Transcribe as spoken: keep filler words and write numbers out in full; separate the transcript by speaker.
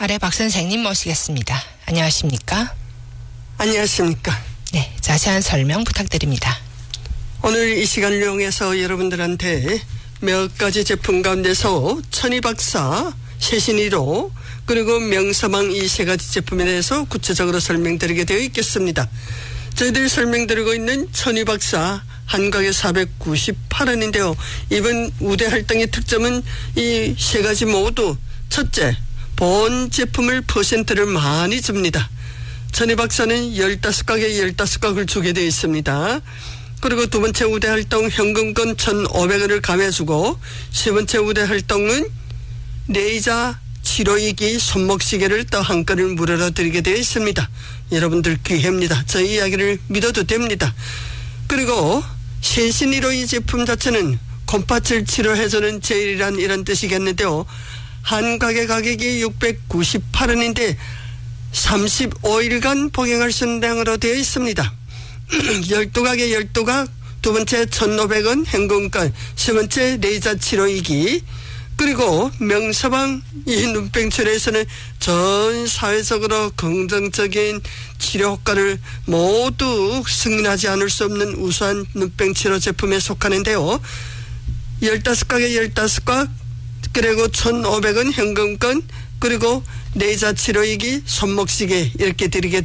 Speaker 1: 아래 박 선생님 모시겠습니다. 안녕하십니까?
Speaker 2: 안녕하십니까?
Speaker 1: 네, 자세한 설명 부탁드립니다.
Speaker 2: 오늘 이 시간을 이용해서 여러분들한테 몇 가지 제품 가운데서 천이박사, 최신일호, 그리고 명서방 이 세 가지 제품에 대해서 구체적으로 설명드리게 되어 있겠습니다. 저희들이 설명드리고 있는 천이박사 한 가게 사백구십팔 원인데요. 이번 우대 할당의 특점은 이 세 가지 모두 첫째, 본 제품을 퍼센트를 많이 줍니다. 천이박사는 십오 가게 십오 각을 주게 되어 있습니다. 그리고 두 번째 우대 활동 현금권 천오백 원을 감해주고 세 번째 우대 활동은 레이저 치료이기 손목시계를 또 한 건을 무료로 드리게 되어 있습니다. 여러분들 기회입니다. 저희 이야기를 믿어도 됩니다. 그리고 최신일호 이 제품 자체는 곰파철 치료해주는 제일이란 이런 뜻이겠는데요. 한 가게 가격이 육백구십팔 원인데 삼십오 일간 복용할 수 있는 양으로 되어 있습니다. 십이 가게 십이 각, 두 번째 천오백 원 현금권, 세 번째 레이저 치료이기, 그리고 명서방 이 눈병 치료에서는 전 사회적으로 긍정적인 치료 효과를 모두 승인하지 않을 수 없는 우수한 눈병 치료 제품에 속하는데요. 십오 가게 십오 각, 그리고 천오백 원 현금권, 그리고 레이저 치료이기, 손목시계 이렇게 드리게